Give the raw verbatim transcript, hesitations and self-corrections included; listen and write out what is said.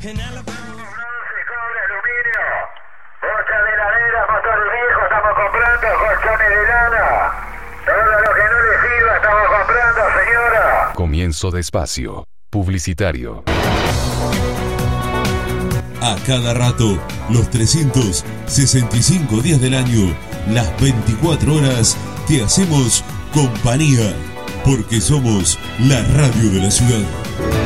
In Alabama. Cobre, aluminio, bocha de heladera, motores viejos, estamos comprando colchones de lana. Todo lo que no le sirva estamos comprando, señora. Comienzo de espacio publicitario. A cada rato, los trescientos sesenta y cinco días del año, las veinticuatro horas, te hacemos compañía, porque somos la radio de la ciudad.